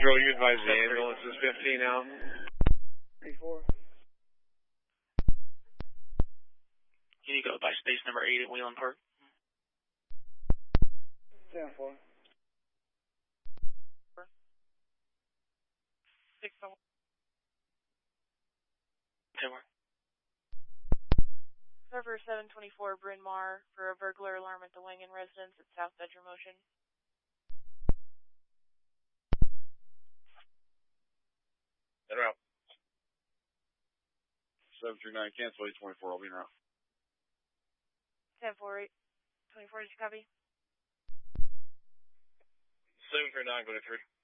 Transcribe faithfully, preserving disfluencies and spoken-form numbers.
Girl, you advise the ambulance is fifteen out. three four. Can you go by space number eight at Wheeling Park? seven four. six oh one. ten one. Server seven twenty-four Bryn Mawr for a burglar alarm at the Wangan residence at South Bedroom Ocean. En route. seven three nine, cancel eight twenty-four, I'll be en route. ten four eight twenty-four, did you copy? seven three nine, go to three.